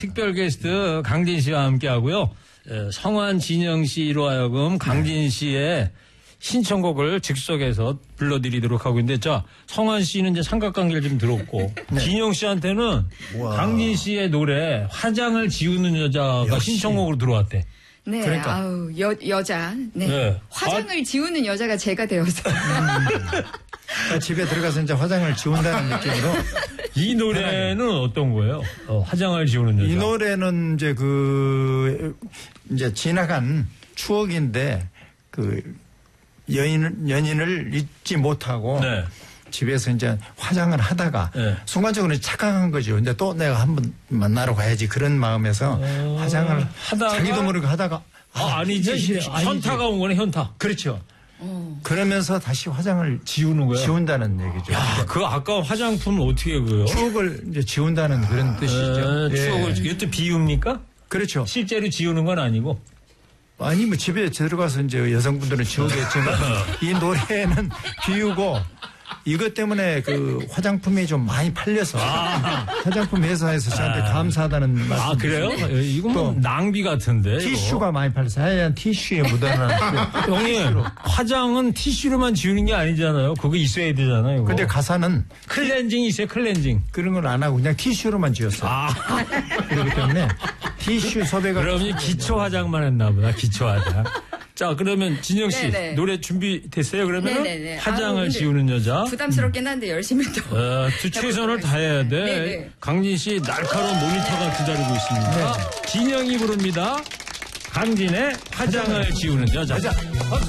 특별 게스트 강진 씨와 함께 하고요. 성환 진영 씨로 하여금 강진 씨의 신청곡을 즉석에서 불러드리도록 하고 있는데, 자, 성환 씨는 이제 삼각관계를 좀 들었고, 네. 진영 씨한테는 우와. 강진 씨의 노래 화장을 지우는 여자가 역시. 신청곡으로 들어왔대. 네, 그러니까. 아우, 여자. 네. 네. 화장을 지우는 여자가 제가 되어서. 집에 들어가서 이제 화장을 지운다는 느낌으로. 이 노래는 어떤 거예요? 화장을 지우는 여자. 이 노래는 이제 지나간 추억인데, 연인을 잊지 못하고. 네. 집에서 이제 화장을 하다가 네. 순간적으로 착각한 거죠. 이제 또 내가 한번 만나러 가야지 그런 마음에서 화장을 하다가 자기도 모르게 하다가 아니지 현타가 온 거네. 현타. 그렇죠. 그러면서 다시 화장을 지우는 거야. 지운다는 얘기죠. 야, 그 아까운 화장품을 어떻게 그요? 추억을 이제 지운다는 그런 뜻이죠. 추억을 이것도 비유입니까? 그렇죠. 실제로 지우는 건 아니고. 아니 뭐 집에 들어가서 이제 여성분들은 지우겠지만 이 노래는 비우고. 이것 때문에 화장품이 좀 많이 팔려서 화장품 회사에서 저한테 감사하다는 말씀. 그래요? 이건 뭐 낭비 같은데. 티슈가 이거. 많이 팔려서 하얀 티슈에 묻어나는. 형님, 화장은 티슈로만 지우는 게 아니잖아요. 그거 있어야 되잖아요. 근데 가사는 클렌징이 있어요. 클렌징. 그런 건 안 하고 그냥 티슈로만 지웠어요. 그렇기 때문에 티슈 섭외가. 그럼 기초 화장만 했나 보다. 기초 화장. 자, 그러면 진영 씨 네네. 노래 준비됐어요? 그러면 화장을 지우는 여자. 부담스럽긴 한데 열심히 또. 최선을 다해야 돼. 네네. 강진 씨 날카로운 모니터가 기다리고 있습니다. 네네. 진영이 부릅니다. 강진의 화장을 지우는 여자. 박수.